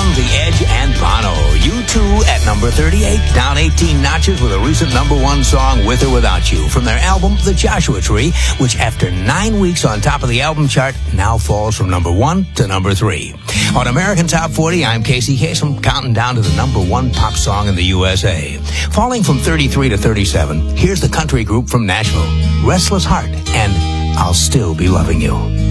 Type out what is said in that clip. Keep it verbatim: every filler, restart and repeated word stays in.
Young, The Edge, and Bono. U two at number thirty-eight, down eighteen notches with a recent number one song, With or Without You, from their album, The Joshua Tree, which after nine weeks on top of the album chart, now falls from number one to number three. On American Top forty, I'm Casey Kasem, counting down to the number one pop song in the U S A. Falling from thirty-three to thirty-seven, here's the country group from Nashville, Restless Heart, and I'll Still Be Loving You.